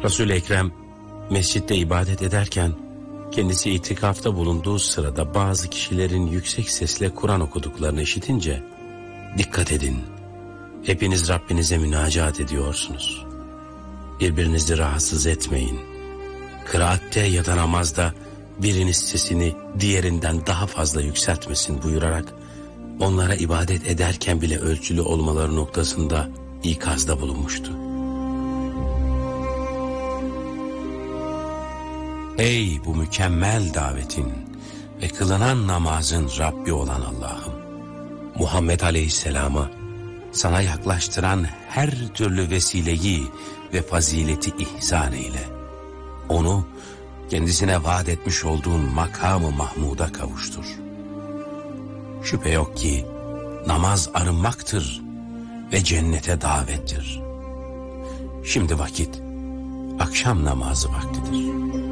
Resul-i Ekrem mescitte ibadet ederken kendisi itikafta bulunduğu sırada bazı kişilerin yüksek sesle Kur'an okuduklarını işitince, dikkat edin, hepiniz Rabbinize münacaat ediyorsunuz. Birbirinizi rahatsız etmeyin. Kıraatte ya da namazda biriniz sesini diğerinden daha fazla yükseltmesin buyurarak onlara ibadet ederken bile ölçülü olmaları noktasında ikazda bulunmuştu. Ey bu mükemmel davetin ve kılınan namazın Rabbi olan Allah'ım! Muhammed Aleyhisselam'a sana yaklaştıran her türlü vesileyi ve fazileti ihsan eyle. Onu kendisine vaat etmiş olduğun makamı Mahmud'a kavuştur. Şüphe yok ki namaz arınmaktır ve cennete davettir. Şimdi vakit akşam namazı vaktidir.